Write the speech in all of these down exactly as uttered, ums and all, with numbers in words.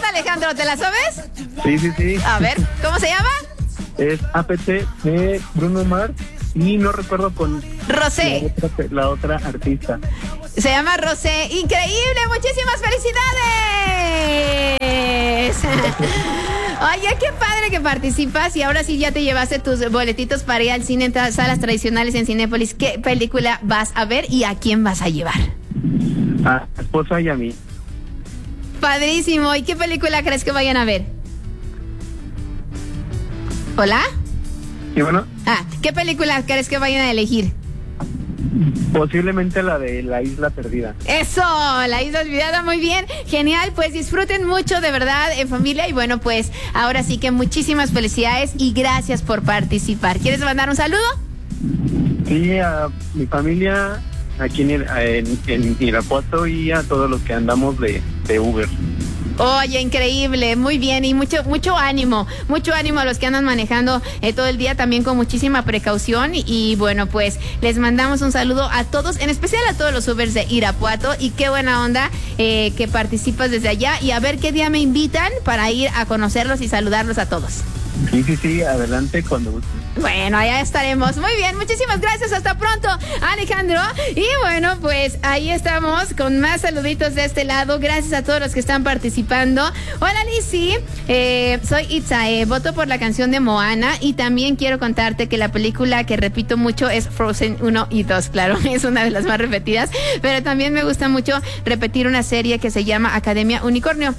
Alejandro, ¿te la sabes? Sí, sí, sí. A ver, ¿cómo se llama? Es A P T de Bruno Mars y no recuerdo con Rosé. La otra, la otra artista. Se llama Rosé. ¡Increíble! ¡Muchísimas felicidades! Oye, qué padre que participas y ahora sí ya te llevaste tus boletitos para ir al cine en salas tradicionales en Cinépolis. ¿Qué película vas a ver y a quién vas a llevar? A mi esposa y a mí. Padrísimo. ¿Y qué película crees que vayan a ver? ¿Hola? Y bueno. Ah, ¿qué película crees que vayan a elegir? Posiblemente la de La Isla Perdida. Eso, La Isla Olvidada, muy bien, genial, pues disfruten mucho de verdad en familia y bueno, pues ahora sí que muchísimas felicidades y gracias por participar. ¿Quieres mandar un saludo? Sí, a mi familia aquí en, en, en Irapuato y a todos los que andamos de, de Uber. Oye, increíble, muy bien y mucho mucho ánimo, mucho ánimo a los que andan manejando eh, todo el día también con muchísima precaución y, y bueno, pues les mandamos un saludo a todos, en especial a todos los Ubers de Irapuato y qué buena onda eh, que participas desde allá y a ver qué día me invitan para ir a conocerlos y saludarlos a todos. Sí, sí, sí, adelante cuando gusten. Bueno, allá estaremos. Muy bien, muchísimas gracias. Hasta pronto, Alejandro. Y bueno, pues ahí estamos con más saluditos de este lado. Gracias a todos los que están participando. Hola, Lizzy. Eh, soy Itzae. Voto por la canción de Moana. Y también quiero contarte que la película que repito mucho es Frozen uno y dos. Claro, es una de las más repetidas. Pero también me gusta mucho repetir una serie que se llama Academia Unicornio.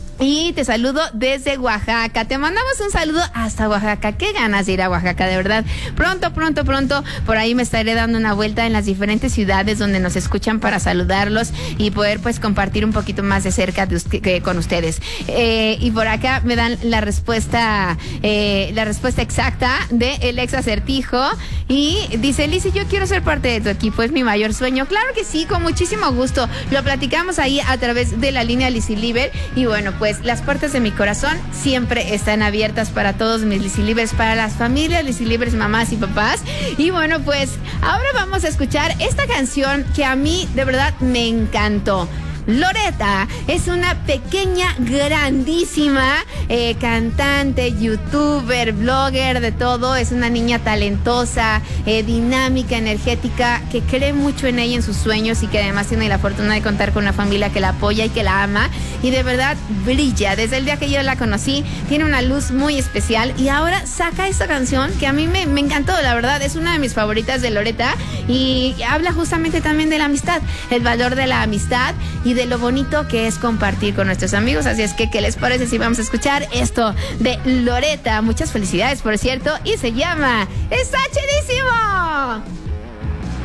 Y te saludo desde Oaxaca. Te mandamos un saludo hasta Oaxaca. Qué ganas de ir a Oaxaca, de verdad. Pronto, pronto, pronto, por ahí me estaré dando una vuelta en las diferentes ciudades donde nos escuchan para saludarlos y poder pues compartir un poquito más de cerca de usted, que, con ustedes. Eh, y por acá me dan la respuesta, eh, la respuesta exacta de el ex acertijo. Y dice, Lizzy, yo quiero ser parte de tu equipo, es mi mayor sueño. Claro que sí, con muchísimo gusto. Lo platicamos ahí a través de la línea Lizzy Liber. Y bueno, pues las puertas de mi corazón siempre están abiertas para todos mis Lizzy Libers, para las familias Lizzy Libers, mamás y papás. Y bueno, pues ahora vamos a escuchar esta canción que a mí de verdad me encantó. Loretta es una pequeña, grandísima eh, cantante, youtuber, blogger, de todo. Es una niña talentosa, eh, dinámica, energética, que cree mucho en ella, en sus sueños y que además tiene la fortuna de contar con una familia que la apoya y que la ama. Y de verdad brilla. Desde el día que yo la conocí, tiene una luz muy especial y ahora saca esta canción que a mí me, me encantó, la verdad. Es una de mis favoritas de Loretta y habla justamente también de la amistad, el valor de la amistad y de lo bonito que es compartir con nuestros amigos. Así es que, ¿qué les parece si vamos a escuchar esto de Loretta? Muchas felicidades, por cierto, y se llama ¡Está chidísimo!